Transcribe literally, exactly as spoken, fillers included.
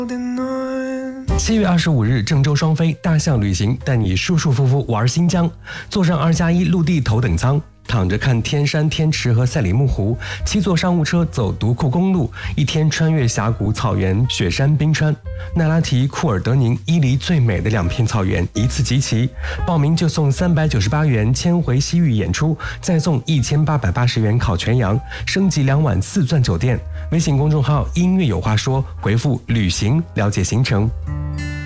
七月二十五日，郑州双飞大象旅行带你舒舒服服玩新疆，坐上二加一陆地头等舱，躺着看天山天池和赛里木湖，七座商务车走独库公路，一天穿越峡谷、草原、雪山、冰川，奈拉提、库尔德宁、伊犁最美的两片草原一次集齐。报名就送三百九十八元千回西域演出，再送一千八百八十元烤全羊，升级两晚四钻酒店。微信公众号音乐有话说，回复旅行了解行程。